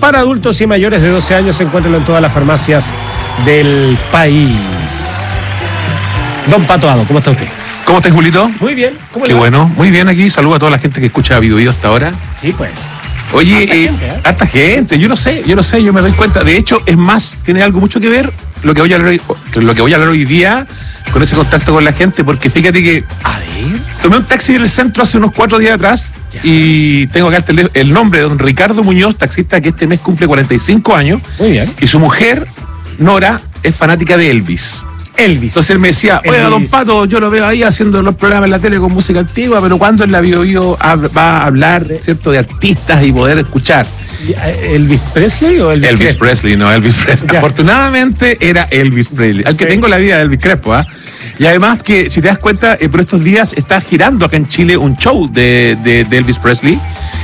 para adultos y mayores de 12 años. Encuéntralo en todas las farmacias del país. Don Pato Ado, ¿cómo está usted? ¿Cómo estás, Julito? Muy bien. ¿Cómo Qué le va? bueno, muy bien aquí. Saludo a toda la gente que escucha Video hasta ahora. Sí, pues. Oye, harta gente, yo no sé, yo me doy cuenta. De hecho, es más, tiene algo mucho que ver lo que voy a hablar hoy día con ese contacto con la gente, porque fíjate que tomé un taxi en el centro hace unos 4 días atrás. Ya. Y tengo acá el nombre de don Ricardo Muñoz, taxista que este mes cumple 45 años. Muy bien. Y su mujer, Nora, es fanática de Elvis. Entonces él me decía, oiga, don Pato, yo lo veo ahí haciendo los programas en la tele con música antigua, pero ¿cuándo en la Bio va a hablar, cierto, de artistas y poder escuchar? ¿Elvis Presley o Elvis Elvis Crespo? Presley, no, Elvis Presley. Ya. Afortunadamente era Elvis Presley, al que tengo la vida de Elvis Crespo, ¿ah? Y además que, si te das cuenta, por estos días está girando acá en Chile un show de Elvis Presley,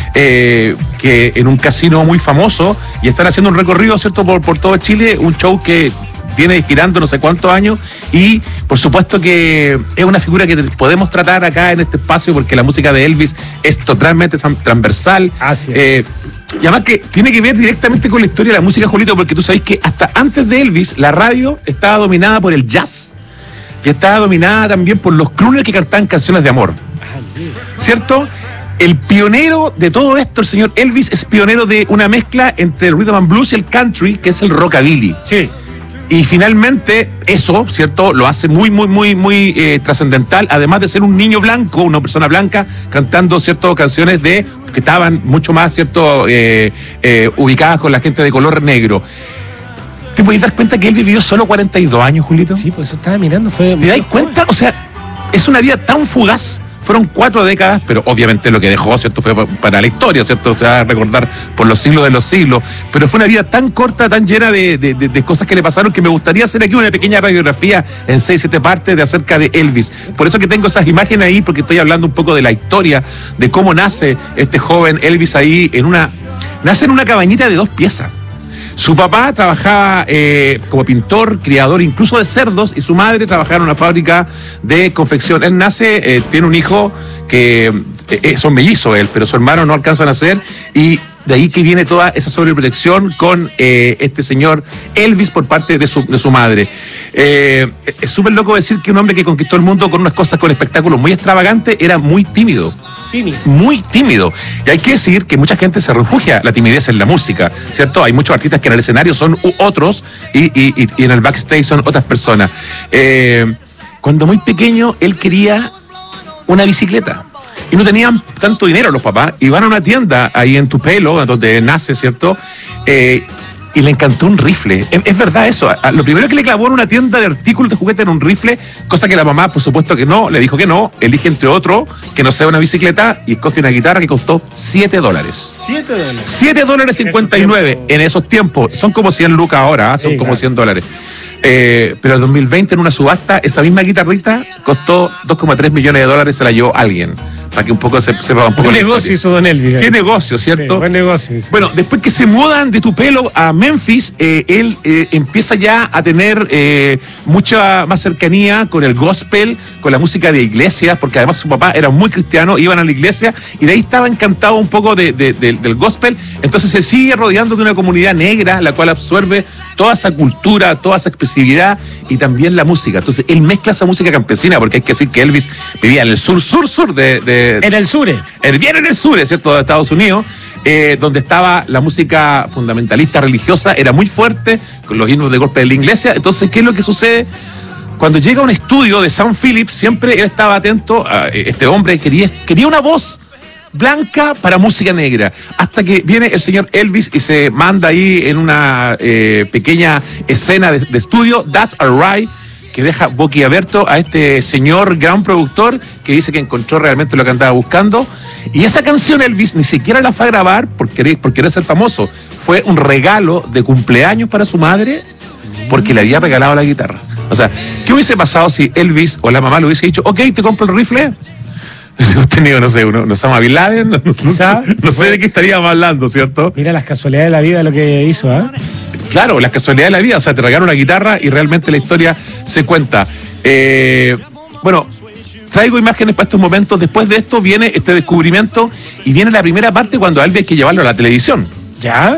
que en un casino muy famoso, y están haciendo un recorrido, ¿cierto?, por todo Chile, un show que viene girando no sé cuántos años, y por supuesto que es una figura que podemos tratar acá en este espacio, porque la música de Elvis es totalmente transversal. Así es. Y además que tiene que ver directamente con la historia de la música, Julito, porque tú sabes que hasta antes de Elvis la radio estaba dominada por el jazz, y estaba dominada también por los crooners que cantaban canciones de amor, ¿cierto? El pionero de todo esto, el señor Elvis, es pionero de una mezcla entre el rhythm and blues y el country, que es el rockabilly. Sí. Y finalmente eso, ¿cierto?, lo hace muy trascendental, además de ser un niño blanco, una persona blanca, cantando, ¿cierto?, canciones que estaban mucho más, ¿cierto?, ubicadas con la gente de color negro. ¿Te puedes dar cuenta que él vivió solo 42 años, Julito? Sí, pues eso estaba mirando, fue... ¿Te das cuenta? O sea, es una vida tan fugaz. Fueron 4 décadas, pero obviamente lo que dejó, ¿cierto?, fue para la historia, ¿cierto? Se va a recordar por los siglos de los siglos. Pero fue una vida tan corta, tan llena de cosas que le pasaron, que me gustaría hacer aquí una pequeña radiografía en 6-7 partes de acerca de Elvis. Por eso que tengo esas imágenes ahí, porque estoy hablando un poco de la historia, de cómo nace este joven Elvis ahí nace en una cabañita de 2 piezas. Su papá trabajaba como pintor, criador incluso de cerdos, y su madre trabajaba en una fábrica de confección. Él nace, tiene un hijo que son mellizos él, pero su hermano no alcanza a nacer, y de ahí que viene toda esa sobreprotección con este señor Elvis por parte de su madre. Es súper loco decir que un hombre que conquistó el mundo con unas cosas, con espectáculos muy extravagantes, era muy tímido. Muy tímido. Y hay que decir que mucha gente se refugia la timidez en la música, ¿cierto? Hay muchos artistas que en el escenario son otros y en el backstage son otras personas. Cuando muy pequeño, él quería una bicicleta. Y no tenían tanto dinero los papás, y van a una tienda ahí en Tupelo, donde nace, ¿cierto? Y le encantó un rifle. Es verdad eso. Lo primero que le clavó en una tienda de artículos de juguete era un rifle, cosa que la mamá, por supuesto que no, le dijo que no, elige entre otro, que no sea una bicicleta, y escoge una guitarra que costó $7. $7.59 en esos tiempos. Son como 100 lucas ahora, son como $100. Pero en 2020, en una subasta, esa misma guitarrita costó $2,3 millones, se la llevó alguien. Para que un poco sepa un poco. ¿Qué negocio hizo don Elvis? ¿Qué negocio, cierto? Sí, buen negocio. Sí. Bueno, después que se mudan de Tupelo a Memphis, él empieza ya a tener mucha más cercanía con el gospel, con la música de iglesias, porque además su papá era muy cristiano, iban a la iglesia, y de ahí estaba encantado un poco del gospel. Entonces se sigue rodeando de una comunidad negra, la cual absorbe toda esa cultura, toda esa expresividad, y también la música. Entonces él mezcla esa música campesina, porque hay que decir que Elvis vivía en el sur en el sur. Bien en el sur, ¿cierto?, de Estados Unidos, donde estaba la música fundamentalista religiosa, era muy fuerte, con los himnos de golpe de la iglesia. Entonces, ¿qué es lo que sucede? Cuando llega a un estudio de Sam Phillips, siempre él estaba atento a este hombre, quería una voz blanca para música negra, hasta que viene el señor Elvis y se manda ahí en una pequeña escena de estudio, That's Alright, que deja boquiabierto a este señor gran productor, que dice que encontró realmente lo que andaba buscando. Y esa canción Elvis ni siquiera la fue a grabar por querer ser famoso. Fue un regalo de cumpleaños para su madre, porque le había regalado la guitarra. O sea, ¿qué hubiese pasado si Elvis o la mamá le hubiese dicho, ok, te compro el rifle? Hemos tenido, no sé, uno Osama Bin Laden, no sé de qué estaríamos hablando, ¿cierto? Mira las casualidades de la vida, lo que hizo, ¿eh? Claro, las casualidades de la vida, o sea, te regalan una guitarra y realmente la historia se cuenta. Bueno, traigo imágenes para estos momentos. Después de esto viene este descubrimiento y viene la primera parte cuando a Elvis hay que llevarlo a la televisión. ¿Ya?